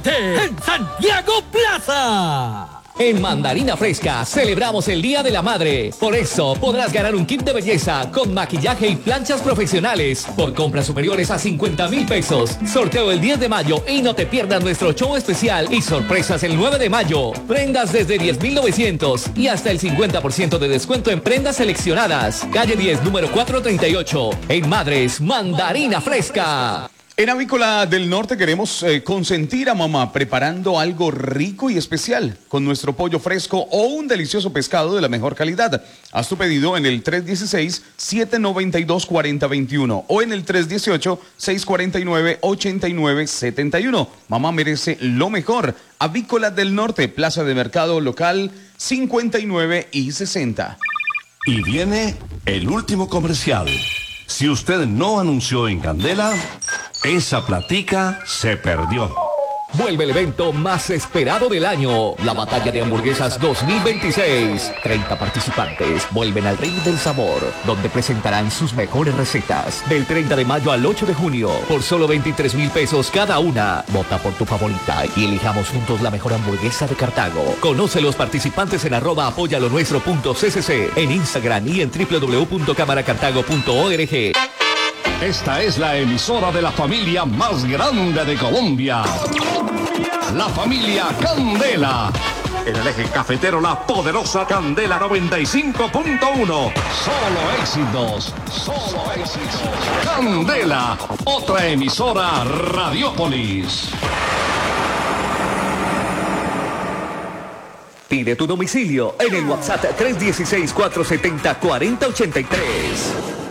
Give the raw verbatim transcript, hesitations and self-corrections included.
Norte, en Santiago Plaza. En Mandarina Fresca celebramos el Día de la Madre. Por eso podrás ganar un kit de belleza con maquillaje y planchas profesionales por compras superiores a cincuenta mil pesos. Sorteo el diez de mayo y no te pierdas nuestro show especial y sorpresas el nueve de mayo. Prendas desde diez mil novecientos y hasta el cincuenta por ciento de descuento en prendas seleccionadas. Calle diez, número cuatrocientos treinta y ocho. En Madres, Mandarina Fresca. En Avícola del Norte queremos eh, consentir a mamá preparando algo rico y especial con nuestro pollo fresco o un delicioso pescado de la mejor calidad. Haz tu pedido en el tres uno seis, siete nueve dos, cuatro cero dos uno o en el tres uno ocho, seis cuatro nueve, ocho nueve siete uno. Mamá merece lo mejor. Avícola del Norte, Plaza de Mercado Local cincuenta y nueve y sesenta. Y viene el último comercial. Si usted no anunció en Candela, esa platica se perdió. Vuelve el evento más esperado del año, la Batalla de Hamburguesas dos mil veintiséis. treinta participantes vuelven al Ring del Sabor, donde presentarán sus mejores recetas. Del treinta de mayo al ocho de junio, por solo veintitrés mil pesos cada una. Vota por tu favorita y elijamos juntos la mejor hamburguesa de Cartago. Conoce los participantes en arroba apoyalonuestro punto c c c, en Instagram y en w w w punto cámara cartago punto org. Esta es la emisora de la familia más grande de Colombia. La familia Candela. En el eje cafetero, la poderosa Candela noventa y cinco punto uno. Solo éxitos. Solo éxitos. Candela. Otra emisora Radiópolis. Pide tu domicilio en el WhatsApp tres uno seis, cuatro siete cero, cuatro cero ocho tres.